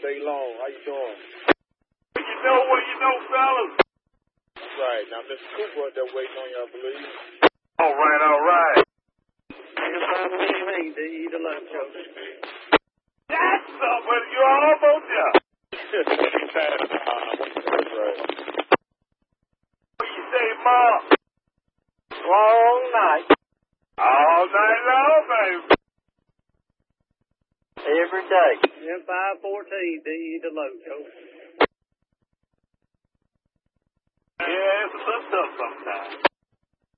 day long. How you doing? What you know, fellas? Right. Now, Mr. Cooper up there waiting on you, I believe. All right. It's to eat a lunch, That's something. You're almost there. That's right. What you say, Mom? Long night. All night long, baby. Every day. Yeah, 5:14 to eat a lunch, Yeah, it's a tough sometimes.